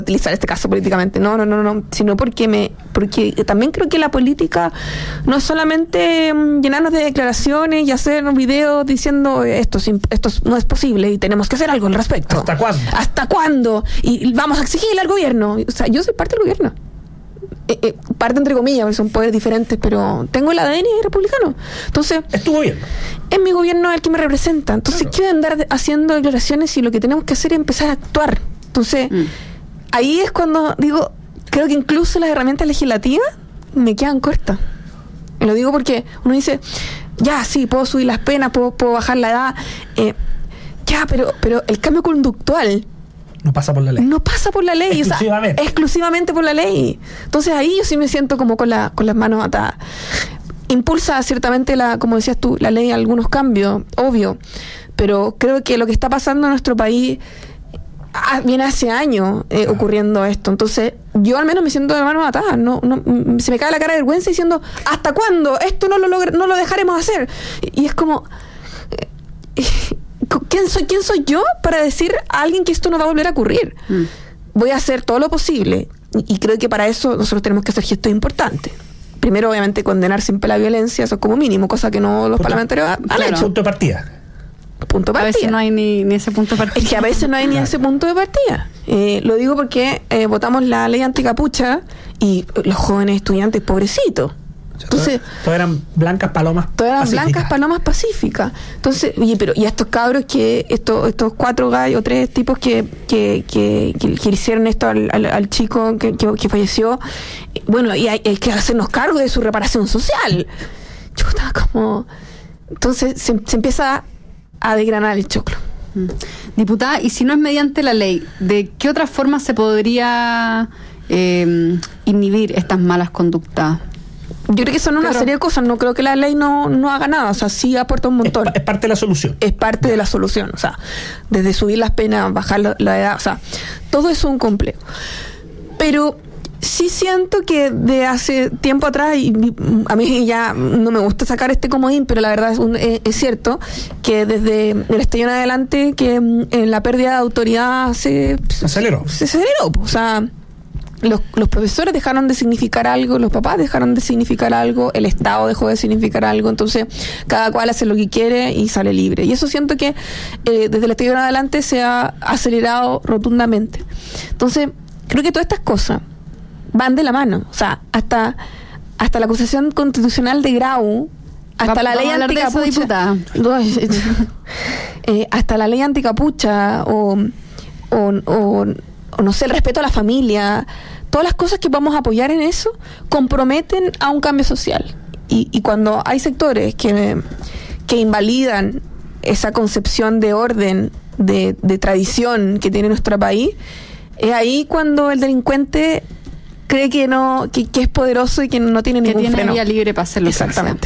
utilizar este caso políticamente, no, sino porque también creo que la política no es solamente llenarnos de declaraciones y hacer videos diciendo esto no es posible y tenemos que hacer algo al respecto. ¿Hasta cuándo? ¿Hasta cuándo? Y vamos a exigirle al gobierno. O sea, yo soy parte del gobierno. Parte entre comillas, porque son poderes diferentes, pero tengo el ADN republicano. Entonces, es tu gobierno. Es mi gobierno el que me representa. Entonces, claro. ¿Qué voy a andar haciendo declaraciones si lo que tenemos que hacer es empezar a actuar? Entonces, ahí es cuando digo, creo que incluso las herramientas legislativas me quedan cortas. Y lo digo porque uno dice, ya, sí, puedo subir las penas, puedo bajar la edad, pero el cambio conductual no pasa por la ley. No pasa por la ley. Exclusivamente. O sea, exclusivamente por la ley. Entonces ahí yo sí me siento como con las manos atadas. Impulsa ciertamente, como decías tú, la ley algunos cambios, obvio. Pero creo que lo que está pasando en nuestro país viene hace años ocurriendo esto. Entonces yo al menos me siento de manos atadas. Se me cae la cara de vergüenza diciendo, ¿hasta cuándo? Esto no lo dejaremos hacer. Y es como... ¿Quién soy yo para decir a alguien que esto no va a volver a ocurrir? Voy a hacer todo lo posible y creo que para eso nosotros tenemos que hacer gestos importantes. Primero, obviamente, condenar siempre la violencia, eso es como mínimo, cosa que no los parlamentarios han hecho. Punto de partida. A veces no hay ni ese punto de partida. Es que a veces no hay ni ese punto de partida. Lo digo porque votamos la ley anticapucha y los jóvenes estudiantes, pobrecitos. Entonces, todas eran blancas palomas pacíficas. Entonces, y estos cabros estos 4 gallos o 3 tipos que hicieron esto al chico que falleció, bueno, y hay que hacernos cargo de su reparación social. Yo estaba como... Entonces se empieza a desgranar el choclo. Diputada, y si no es mediante la ley, ¿de qué otra forma se podría inhibir estas malas conductas? Yo creo que son una serie de cosas. No creo que la ley no haga nada. O sea, sí aporta un montón. Es parte de la solución. Es parte de la solución. O sea, desde subir las penas, bajar la edad. O sea, todo es un complejo. Pero sí siento que de hace tiempo atrás, y a mí ya no me gusta sacar este comodín, pero la verdad es cierto que desde el estallido en adelante que la pérdida de autoridad se aceleró. O sea... Los profesores dejaron de significar algo, los papás dejaron de significar algo, el Estado dejó de significar algo, entonces cada cual hace lo que quiere y sale libre. Y eso siento que desde el estallido en adelante se ha acelerado rotundamente. Entonces, creo que todas estas cosas van de la mano. O sea, hasta la acusación constitucional de Grau, hasta la ley anticapucha, hasta la ley anticapucha o no sé, el respeto a la familia, todas las cosas que vamos a apoyar en eso comprometen a un cambio social. Y cuando hay sectores que invalidan esa concepción de orden, de tradición que tiene nuestro país, es ahí cuando el delincuente cree que es poderoso y que no tiene ningún freno. Que tiene vía libre para hacerlo. Exactamente.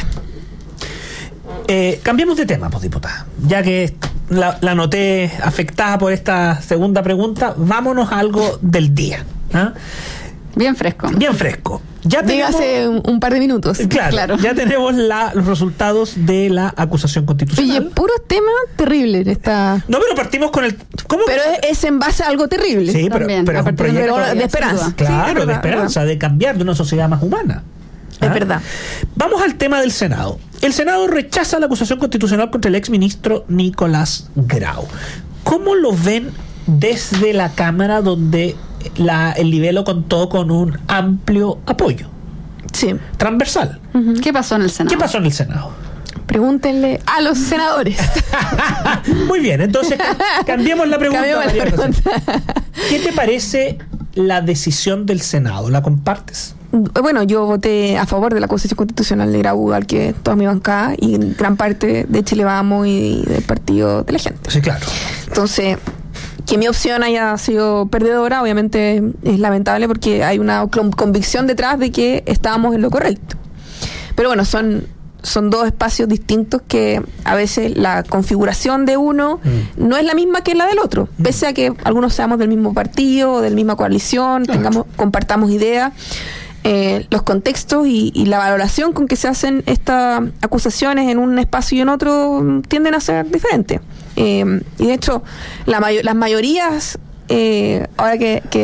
Cambiemos de tema, pues, diputada. Ya que la noté afectada por esta segunda pregunta, vámonos a algo del día. Bien fresco. Ya tenemos, hace un par de minutos. Claro. Ya tenemos los resultados de la acusación constitucional. Oye, puros temas terribles esta... No, pero partimos con el... ¿Cómo? Pero es en base a algo terrible. Sí, pero es un proyecto de esperanza. Claro, sí, de esperanza, de cambiar de una sociedad más humana. Es verdad. Vamos al tema del Senado. El Senado rechaza la acusación constitucional contra el exministro Nicolás Grau. ¿Cómo lo ven desde la Cámara, donde el Libelo contó con un amplio apoyo? Sí. Transversal. Uh-huh. ¿Qué pasó en el Senado? Pregúntenle a los senadores. Muy bien, entonces cambiemos la pregunta. ¿Qué te parece la decisión del Senado? ¿La compartes? Bueno, yo voté a favor de la acusación constitucional de Grau, al que toda mi bancada y gran parte de Chile Vamos y del Partido de la Gente. Sí, claro. Entonces, que mi opción haya sido perdedora, obviamente es lamentable porque hay una convicción detrás de que estábamos en lo correcto. Pero bueno, son dos espacios distintos que a veces la configuración de uno no es la misma que la del otro, pese a que algunos seamos del mismo partido, de la misma coalición, compartamos ideas. Los contextos y la valoración con que se hacen estas acusaciones en un espacio y en otro tienden a ser diferentes. Y de hecho, las mayorías, ahora que